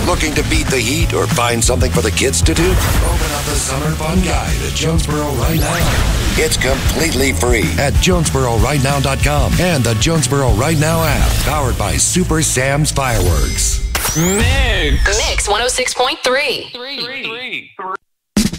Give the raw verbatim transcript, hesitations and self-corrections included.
Looking to beat the heat or find something for the kids to do? Open up the Summer Fun Guide at Jonesboro right now. It's completely free at Jonesboro Right Now dot com and the Jonesboro Right Now app, powered by Super Sam's Fireworks. Mix. Mix one oh six point three. Three. Three. Three.